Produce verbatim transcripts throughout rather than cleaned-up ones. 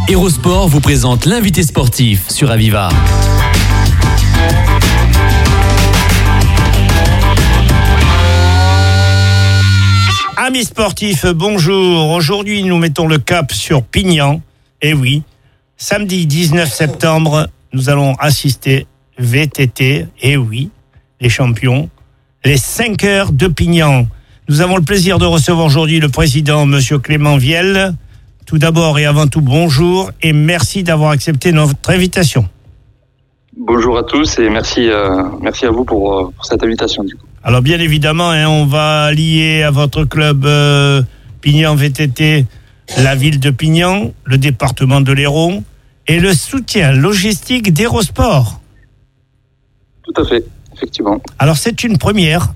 Hérosport vous présente l'invité sportif sur Aviva. Amis sportifs, bonjour. Aujourd'hui, nous mettons le cap sur Pignan. Et oui, samedi dix-neuf septembre, nous allons assister V T T. Et oui, les champions, les cinq heures de Pignan. Nous avons le plaisir de recevoir aujourd'hui le président, monsieur Clément Viel. Tout d'abord et avant tout, bonjour et merci d'avoir accepté notre invitation. Bonjour à tous et merci, euh, merci à vous pour, pour cette invitation du coup. Alors bien évidemment, hein, on va lier à votre club euh, Pignan V T T la ville de Pignan, le département de l'Hérault et le soutien logistique d'Hérosport. Tout à fait, effectivement. Alors c'est une première.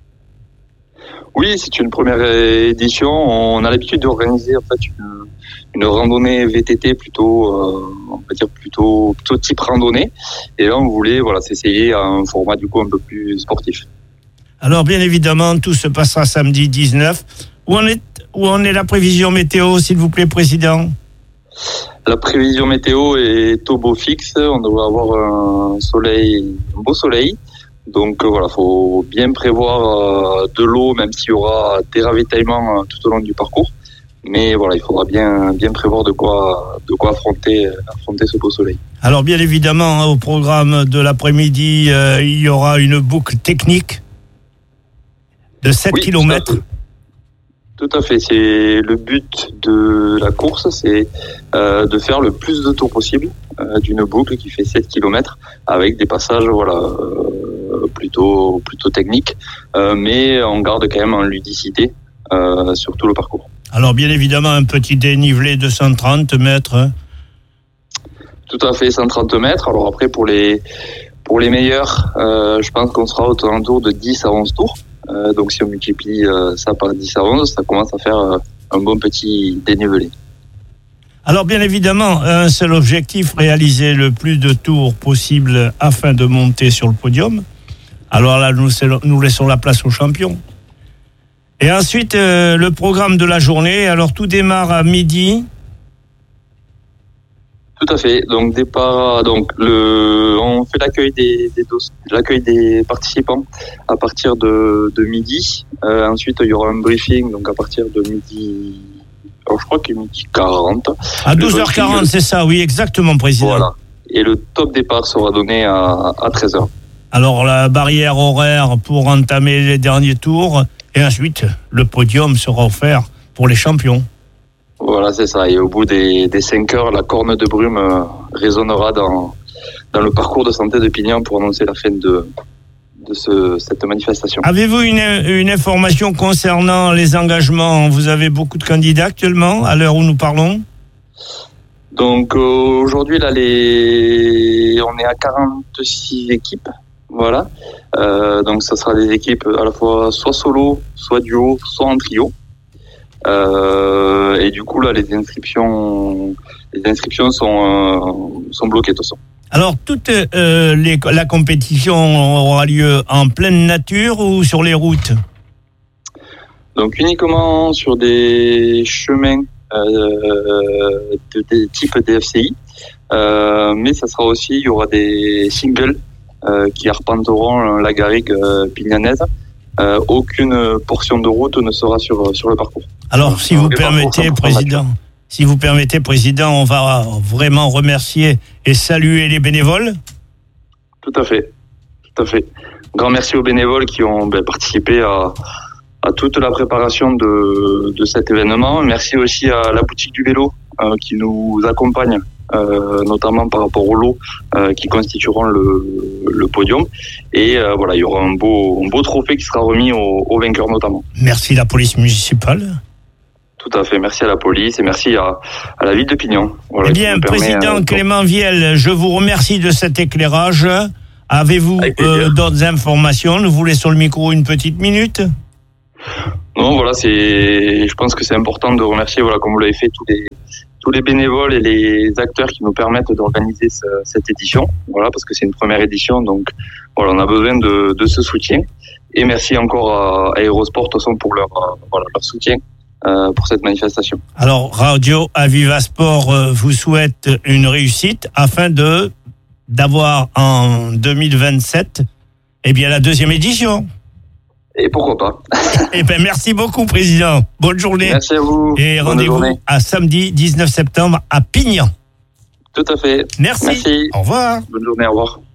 Oui, c'est une première édition. On a l'habitude d'organiser en fait une, une randonnée V T T plutôt, euh, on va dire plutôt, plutôt type randonnée. Et là, on voulait voilà s'essayer à un format du coup un peu plus sportif. Alors bien évidemment, tout se passera samedi dix-neuf. Où en est, où en est la prévision météo, s'il vous plaît, président? La prévision météo est au beau fixe. On devrait avoir un soleil, un beau soleil. Donc euh, voilà, faut bien prévoir euh, de l'eau, même s'il y aura des ravitaillements euh, tout au long du parcours. Mais voilà, il faudra bien bien prévoir de quoi de quoi affronter affronter ce beau soleil. Alors bien évidemment, au programme de l'après-midi, euh, il y aura une boucle technique de sept oui, kilomètres. Tout à fait. C'est le but de la course, c'est euh, de faire le plus de tours possible euh, d'une boucle qui fait sept kilomètres avec des passages voilà euh, plutôt plutôt techniques, euh, mais on garde quand même en ludicité euh, sur tout le parcours. Alors bien évidemment un petit dénivelé de cent trente mètres. Tout à fait, cent trente mètres. Alors après pour les pour les meilleurs, euh, je pense qu'on sera autour de dix à onze tours. Euh, donc si on multiplie euh, ça par dix à onze, ça commence à faire euh, un bon petit dénivelé. Alors bien évidemment, un seul objectif, réaliser le plus de tours possible afin de monter sur le podium. Alors là, nous, nous laissons la place aux champions. Et ensuite, euh, le programme de la journée. Alors tout démarre à midi. Tout à fait. Donc départ, donc le, on fait l'accueil des, des dos, l'accueil des participants à partir de, de midi. Euh, ensuite, il y aura un briefing, donc à partir de midi. Alors je crois qu'il est midi quarante. À douze heures quarante, c'est ça, oui, exactement, président. Voilà. Et le top départ sera donné à, à treize heures. Alors la barrière horaire pour entamer les derniers tours, et ensuite le podium sera offert pour les champions. Voilà, c'est ça. Et au bout des, des cinq heures, la corne de brume euh, résonnera dans, dans le parcours de santé de Pignan pour annoncer la fin de, de ce, cette manifestation. Avez-vous une, une information concernant les engagements? Vous avez beaucoup de candidats actuellement, à l'heure où nous parlons? Donc euh, aujourd'hui, là, les... on est à quarante-six équipes. Voilà. Euh, donc ça sera des équipes à la fois soit solo, soit duo, soit en trio. Euh, et du coup là les inscriptions les inscriptions sont euh, sont bloquées de toute façon. Alors toute euh, les, la compétition aura lieu en pleine nature ou sur les routes? Donc uniquement sur des chemins euh, de, de type D F C I, euh, mais ça sera aussi il y aura des singles euh, qui arpenteront la garrigue euh, pignanaise. Euh, aucune portion de route ne sera sur sur le parcours. Alors, si vous permettez, président, si vous permettez, président, on va vraiment remercier et saluer les bénévoles. Tout à fait, tout à fait. Grand merci aux bénévoles qui ont ben, participé à à toute la préparation de de cet événement. Merci aussi à la boutique du vélo euh, qui nous accompagne. Euh, notamment par rapport aux lots euh, qui constitueront le, le podium. Et euh, voilà, il y aura un beau, un beau trophée qui sera remis aux, aux vainqueurs notamment. Merci la police municipale. Tout à fait, merci à la police et merci à, à la ville de Pignan. Voilà, eh bien, président permet, Clément Viel, je vous remercie de cet éclairage. Avez-vous euh, d'autres informations? Nous vous laissons le micro une petite minute. Non, voilà, c'est. Je pense que c'est important de remercier, voilà, comme vous l'avez fait, tous les tous les bénévoles et les acteurs qui nous permettent d'organiser ce, cette édition. Voilà, parce que c'est une première édition, donc voilà, on a besoin de, de ce soutien. Et merci encore à, à Hérosport, de toute façon, pour leur voilà leur soutien euh, pour cette manifestation. Alors, Radio Aviva Sport euh, vous souhaite une réussite afin de d'avoir en deux mille vingt-sept eh bien, la deuxième édition. Et pourquoi pas. Eh bien, merci beaucoup, Président. Bonne journée. Merci à vous. Et rendez-vous à samedi dix-neuf septembre à Pignan. Tout à fait. Merci. Merci. Au revoir. Bonne journée, au revoir.